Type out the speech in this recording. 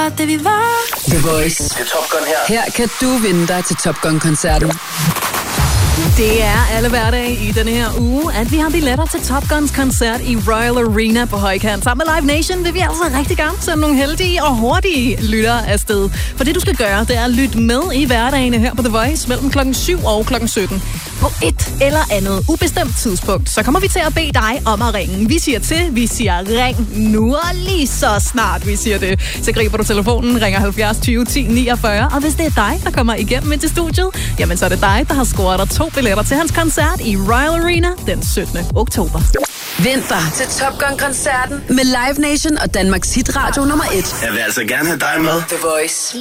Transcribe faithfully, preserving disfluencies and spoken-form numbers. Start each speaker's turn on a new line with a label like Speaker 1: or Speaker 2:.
Speaker 1: Det vi var.
Speaker 2: The Voice.
Speaker 3: Det er Top Gun her.
Speaker 2: Her kan du vinde dig til Top Gun-koncerten.
Speaker 1: Det er alle hverdage i denne her uge, at vi har billetter til Top Guns koncert i Royal Arena på Højkant. Sammen med Live Nation vil vi altså rigtig gerne sende nogle heldige og hurtige lyttere afsted. For det, du skal gøre, det er at lytte med i hverdagene her på The Voice mellem klokken syv og klokken sytten. På et eller andet ubestemt tidspunkt, så kommer vi til at bede dig om at ringe. Vi siger til, vi siger ring nu, og lige så snart vi siger det, så griber du telefonen, ringer halvfjerds tyve ti niogfyrre, og hvis det er dig, der kommer igennem ind til studiet, jamen så er det dig, der har scoret dig to billetter til hans koncert i Royal Arena den syttende oktober.
Speaker 2: Vind dig til Top Gun-koncerten med Live Nation og Danmarks hitradio nummer et.
Speaker 3: Jeg vil altså gerne have dig med.
Speaker 2: The Voice.